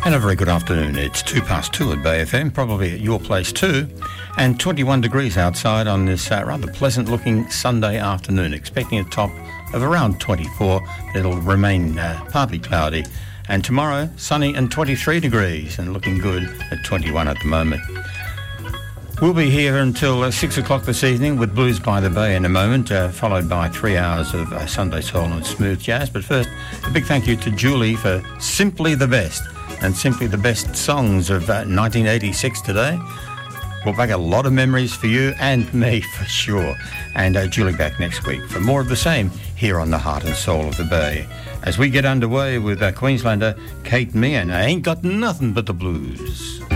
And a very good afternoon. It's 2:02 at Bay FM, probably at your place too, and 21 degrees outside on this rather pleasant-looking Sunday afternoon, expecting a top of around 24. It'll remain partly cloudy, and tomorrow sunny and 23 degrees, and looking good at 21 at the moment. We'll be here until 6 o'clock this evening with Blues by the Bay in a moment, followed by 3 hours of Sunday soul and smooth jazz. But first, a big thank you to Julie for Simply the Best, and simply the best songs of 1986 today. Brought back a lot of memories for you and me, for sure. And Julie back next week for more of the same here on the Heart and Soul of the Bay, as we get underway with Queenslander Kate Meehan. I ain't got nothing but the blues.